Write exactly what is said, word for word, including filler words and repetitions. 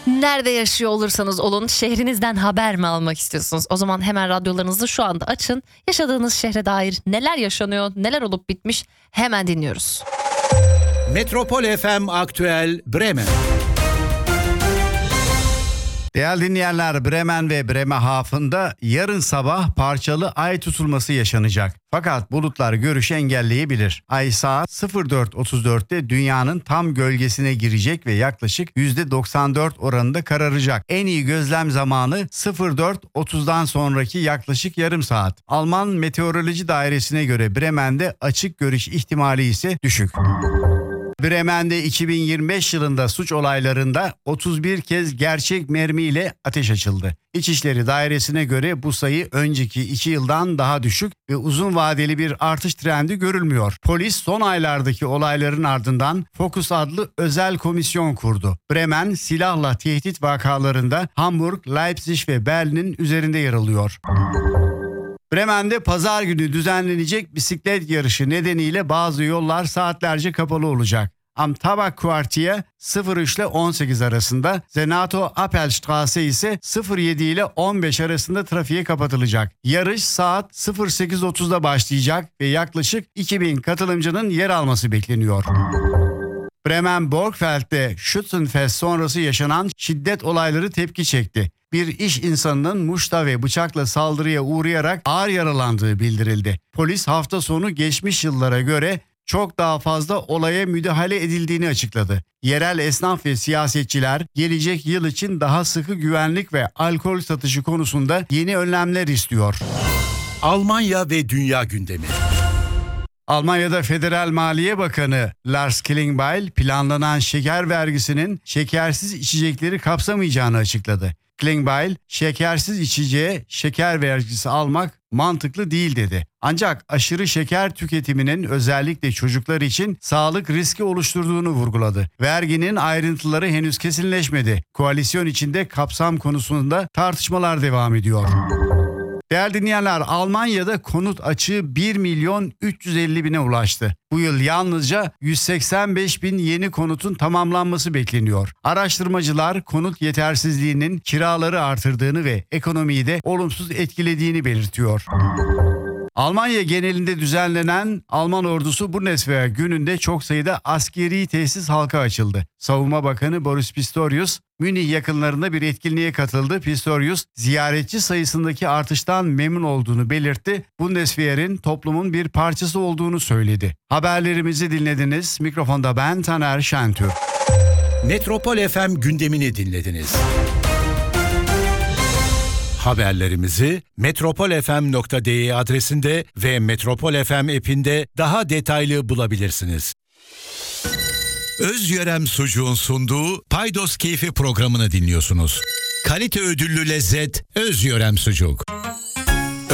Nerede yaşıyor olursanız olun, şehrinizden haber mi almak istiyorsunuz? O zaman hemen radyolarınızı şu anda açın. Yaşadığınız şehre dair neler yaşanıyor, neler olup bitmiş hemen dinliyoruz. Metropol F M Aktüel Bremen. Değerli dinleyenler, Bremen ve Bremerhaven'da yarın sabah parçalı ay tutulması yaşanacak. Fakat bulutlar görüşü engelleyebilir. Ay saat sıfır dört otuz dörtte dünyanın tam gölgesine girecek ve yaklaşık yüzde doksan dört oranında kararacak. En iyi gözlem zamanı sıfır dört otuzdan sonraki yaklaşık yarım saat. Alman Meteoroloji Dairesi'ne göre Bremen'de açık görüş ihtimali ise düşük. Bremen'de iki bin yirmi beş yılında suç olaylarında otuz bir kez gerçek mermiyle ateş açıldı. İçişleri Dairesi'ne göre bu sayı önceki iki yıldan daha düşük ve uzun vadeli bir artış trendi görülmüyor. Polis son aylardaki olayların ardından Focus adlı özel komisyon kurdu. Bremen silahla tehdit vakalarında Hamburg, Leipzig ve Berlin'in üzerinde yer alıyor. Bremen'de pazar günü düzenlenecek bisiklet yarışı nedeniyle bazı yollar saatlerce kapalı olacak. Am Tabakquartier sıfır üç ile on sekiz arasında, Senato Appelstraße ise sıfır yedi ile on beş arasında trafiğe kapatılacak. Yarış saat sıfır sekiz otuzda başlayacak ve yaklaşık iki bin katılımcının yer alması bekleniyor. Bremen Borgfeld'de Schützenfest sonrası yaşanan şiddet olayları tepki çekti. Bir iş insanının muşta ve bıçakla saldırıya uğrayarak ağır yaralandığı bildirildi. Polis hafta sonu geçmiş yıllara göre çok daha fazla olaya müdahale edildiğini açıkladı. Yerel esnaf ve siyasetçiler gelecek yıl için daha sıkı güvenlik ve alkol satışı konusunda yeni önlemler istiyor. Almanya ve dünya gündemi. Almanya'da Federal Maliye Bakanı Lars Klingbeil planlanan şeker vergisinin şekersiz içecekleri kapsamayacağını açıkladı. Klingbeil, şekersiz içeceğe şeker vergisi almak mantıklı değil dedi. Ancak aşırı şeker tüketiminin özellikle çocuklar için sağlık riski oluşturduğunu vurguladı. Verginin ayrıntıları henüz kesinleşmedi. Koalisyon içinde kapsam konusunda tartışmalar devam ediyor. Değerli dinleyenler, Almanya'da konut açığı bir milyon üç yüz elli bine ulaştı. Bu yıl yalnızca yüz seksen beş bin yeni konutun tamamlanması bekleniyor. Araştırmacılar konut yetersizliğinin kiraları artırdığını ve ekonomiyi de olumsuz etkilediğini belirtiyor. Almanya genelinde düzenlenen Alman ordusu Bundeswehr gününde çok sayıda askeri tesis halka açıldı. Savunma Bakanı Boris Pistorius, Münih yakınlarında bir etkinliğe katıldı. Pistorius, ziyaretçi sayısındaki artıştan memnun olduğunu belirtti. Bundeswehr'in toplumun bir parçası olduğunu söyledi. Haberlerimizi dinlediniz. Mikrofonda ben Taner Şentürk. Metropol F M gündemini dinlediniz. Haberlerimizi metropol f m nokta d e adresinde ve Metropol F M app'inde daha detaylı bulabilirsiniz. Özyörem Sucuğun sunduğu Paydos Keyfi programını dinliyorsunuz. Kalite ödüllü lezzet Özyörem Sucuk.